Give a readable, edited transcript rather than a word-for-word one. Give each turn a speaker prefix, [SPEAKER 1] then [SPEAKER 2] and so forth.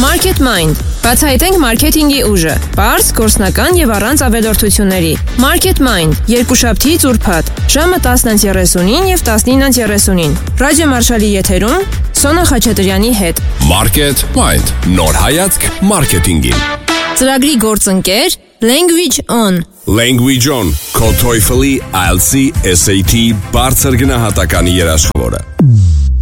[SPEAKER 1] Market Mind. Բացահայտենք մարքեթինգի ուժը։ Պարզ, գործնական եւ առանց ավելորդությունների։ Market Mind. Երկուշաբթիից ուրբաթ, ժամը 10:30-ին եւ 19:30-ին։ Ռադիո Մարշալի եթերում Սոնա Խաչատրյանի հետ։
[SPEAKER 2] Market Mind. Նոր հայացք մարքեթինգին։
[SPEAKER 1] Ծրագրի գործընկեր Language On.
[SPEAKER 2] Language On. Քո TOEFL-ի, IELTS-ի, SAT բարձր գնահատականի երաշխավորը։